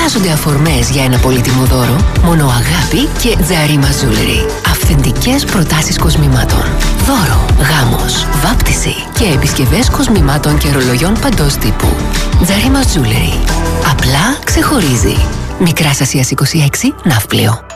χρειάζονται αφορμές για ένα πολύτιμο δώρο. Μόνο αγάπη και Τζαρίμα Jewelry. Αυθεντικές προτάσεις κοσμημάτων. Δώρο, γάμος, βάπτιση και επισκευές κοσμημάτων και ρολογιών παντός τύπου. Τζαρίμα Jewelry. Απλά ξεχωρίζει. Μικράς Ασίας 26, Ναύπλιο.